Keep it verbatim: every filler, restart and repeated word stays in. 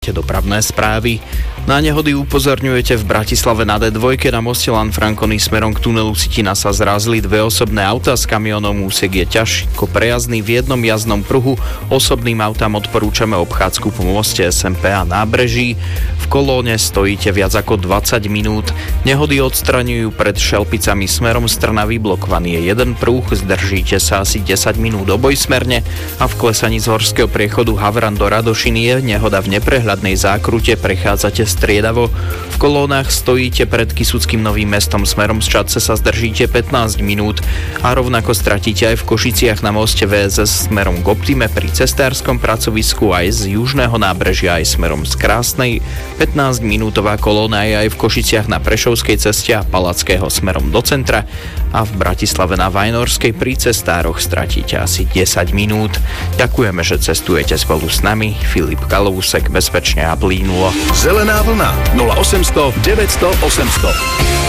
Dopravné správy. Na nehody upozorňujete v Bratislave na dé dva na moste Lanfranconi smerom k tunelu Sitina sa zrazili dve osobné autá s kamionom, úsek je ťažko prejazdný v jednom jazdnom pruhu. Osobným autám odporúčame obchádzku po moste es em pé a nábreží. V kolóne stojíte viac ako dvadsať minút. Nehody odstraňujú pred Šelpicami smerom z Trnavy, blokovaný je jeden pruh, zdržíte sa asi desať minút obojsmerne a v klesaní z horského priechodu Havran do Radošiny je nehoda v neprehľadnej zákrute, prechádzate striedavo. V kolónach stojíte pred Kysuckým Novým Mestom smerom z Čadce sa zdržíte pätnásť minút a rovnako stratíte aj v Košiciach na moste vé es es smerom k Optime pri cestárskom pracovisku aj z južného nábrežia aj smerom z Krásnej. pätnásťminútová kolóna je aj v Košiciach na Prešovskej ceste a Palackého smerom do centra a v Bratislave na Vajnorskej pri cestároch stratíte asi desať minút. Ďakujeme, že cestujete spolu s nami. Filip Kalousek, bezpečne a plínulo. Zelená vlna nula osemsto deväťsto osemsto.